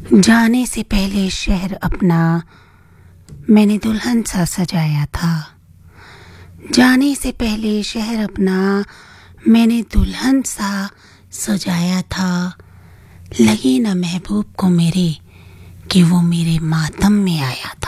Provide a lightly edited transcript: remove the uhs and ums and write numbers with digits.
जाने से पहले शहर अपना मैंने दुल्हन सा सजाया था। जाने से पहले शहर अपना मैंने दुल्हन सा सजाया था। लगी न महबूब को मेरे कि वो मेरे मातम में आया था।